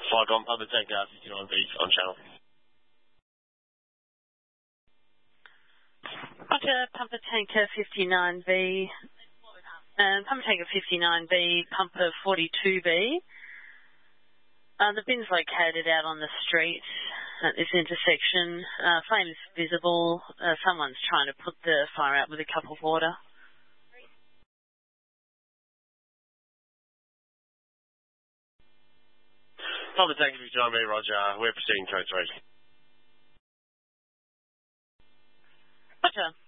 Saigon, Papa Tanker 59B on channel. Roger, Pumper Tanker 59B. Pumper Tanker 59B, Pumper 42B. The bin's located out on the street at this intersection. Flames visible. Someone's trying to put the fire out with a cup of water. Pumper Tanker 59B, Roger. We're proceeding code 3. Roger.